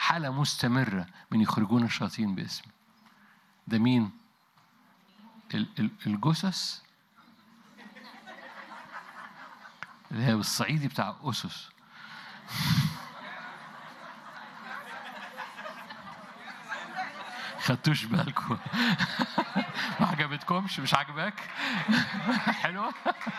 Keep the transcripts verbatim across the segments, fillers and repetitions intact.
حالة مستمرة من يخرجون الشياطين باسمي. ده مين؟ الجثث اللي هي بالصعيدي بتاع أسس. خدتوش بالكم؟ ما عجبتكمش؟ مش عجبك؟ حلوة؟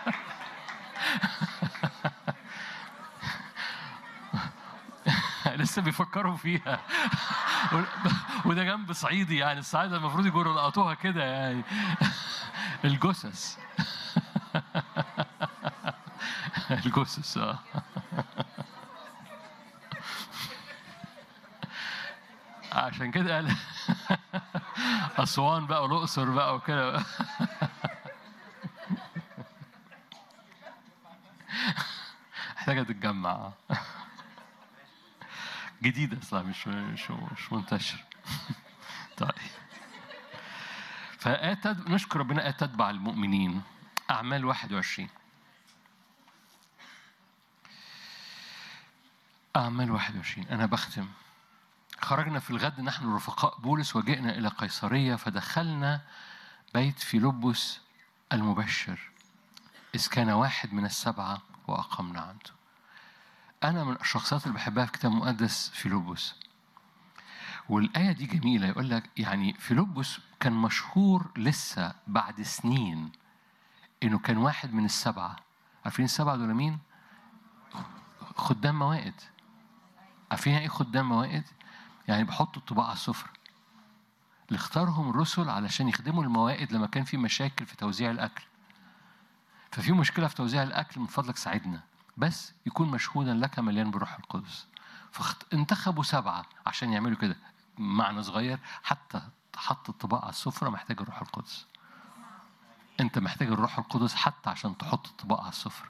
لسه بيفكروا فيها. وده جنب صعيدي، يعني الصعيدة المفروض يجروا لقطوها كده يعني. الجثث. الجثث اه. عشان كده قال أسوان بقى والأقصر بقى وكده. محتاجة تتجمع. جديدة أصلا، مش مش مش منتشر. طيب. فآيات نشكر ربنا، آيات تتبع المؤمنين. أعمال واحد وعشرين. أعمال واحد وعشرين. أنا بختم. خرجنا في الغد نحن رفقاء بولس وجئنا إلى قيصرية، فدخلنا بيت فيلبس المبشر إذ كان واحد من السبعة وأقمنا عنده. أنا من الشخصيات اللي بحبها في كتاب مقدس فيلبس. والآية دي جميلة، يقول لك يعني فيلبس كان مشهور لسه بعد سنين إنه كان واحد من السبعة. عارفين السبعة دول مين؟ خدام موائد. عارفين إيه خدام موائد؟ يعني بحطوا الطباعة على السفرة. اللي اختارهم الرسل علشان يخدموا الموائد لما كان في مشاكل في توزيع الأكل. ففي مشكلة في توزيع الأكل، من فضلك ساعدنا، بس يكون مشهودا لك مليان بروح القدس. فانتخبوا سبعة عشان يعملوا كده. معنى صغير، حتى تحط الطباعة على السفرة محتاج الروح القدس. أنت محتاج الروح القدس حتى عشان تحط الطباعة على السفرة.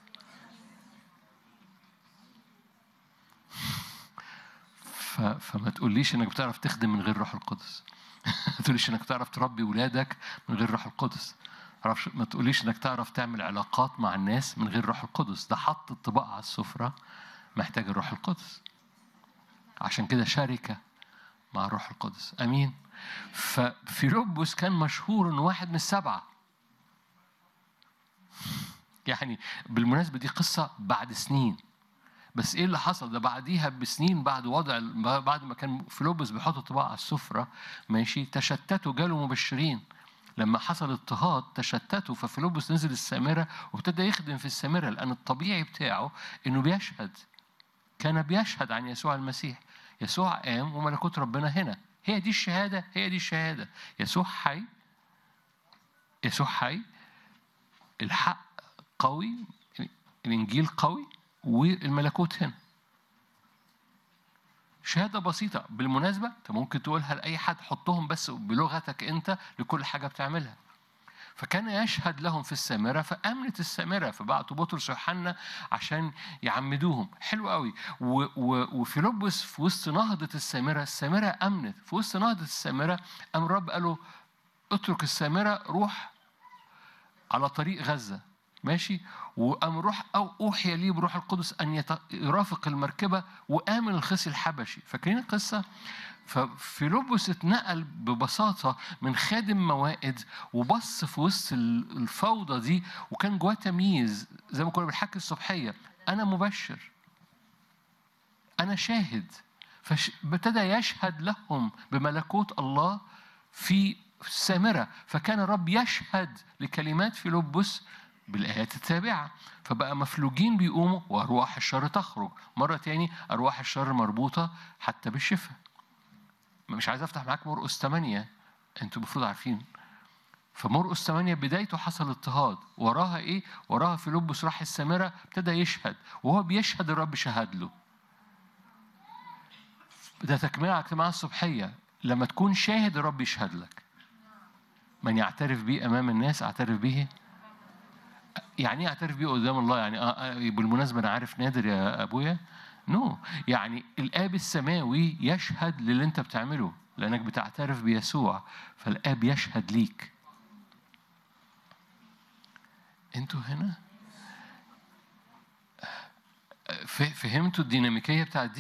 ف... فما تقوليش إنك بتعرف تخدم من غير روح القدس. ما تقوليش إنك بتعرف تربي ولادك من غير روح القدس. ما تقوليش إنك تعرف تعمل علاقات مع الناس من غير روح القدس. ده حط الطباعة على السفرة محتاج الروح القدس. عشان كده شركة مع الروح القدس. أمين. ففيلبس كان مشهور إنه واحد من السبعة. يعني بالمناسبة دي قصة بعد سنين، بس إيه اللي حصل؟ ده بعديها بسنين، بعد وضع بعد ما كان فيلبس بيحط الطباعة على السفرة ماشي، تشتتوا جالوا مبشرين. لما حصل اضطهاد تشتتوا، ففيلبس نزل السامرة وابتدى يخدم في السامرة، لأن الطبيعي بتاعه إنه بيشهد. كان بيشهد عن يسوع المسيح. يسوع قام وملكوت ربنا هنا. هي دي الشهادة، هي دي الشهادة. يسوع حي، يسوع حي، الحق قوي، الإنجيل قوي، والملكوت هنا. شهادة بسيطة بالمناسبة، أنت ممكن تقولها لأي حد، حطهم بس بلغتك أنت لكل حاجة بتعملها. فكان يشهد لهم في السامرة، فأمنت السامرة، فبعتوا بطرس ويوحنا عشان يعمدوهم. حلو قوي. وفيلبس في وسط نهضة السامرة، السامرة أمنت. في وسط نهضة السامرة قام الرب قال له اترك السامرة، روح على طريق غزة ماشي. وقام روح أو أوحي لي بروح القدس أن يرافق المركبة، وآمن الخصي الحبشي. فاكرين القصة؟ ففيلبس اتنقل ببساطة من خادم موائد وبص في وسط الفوضى دي، وكان جواه تمييز زي ما كنا بنحكي الصبحية. أنا مبشر، أنا شاهد. فابتدى يشهد لهم بملكوت الله في السامرة. فكان الرب يشهد لكلمات فيلبس بالآيات التابعة، فبقى مفلوجين بيقوموا وأرواح الشر تخرج. مرة تاني أرواح الشر مربوطة حتى بالشفاء. مش عايز أفتح معاك مرقس ثمانية، أنتوا المفروض عارفين. فمرقس ثمانية بدايته حصل اضطهاد، وراها إيه؟ وراها فيلبس راح السامرة ابتدى يشهد، وهو بيشهد الرب شهد له. ده تكملة على اجتماع الصبحية. لما تكون شاهد الرب يشهد لك. من يعترف بيه أمام الناس أعترف به. يعني ايه اعترف بيه قدام الله؟ يعني آه بالمناسبة أنا عارف نادر يا أبويا. نو no. يعني الآب السماوي يشهد للي أنت بتعمله لأنك بتعترف بيسوع، فالآب يشهد ليك. أنتوا هنا فهمتوا الديناميكية بتاعت دي؟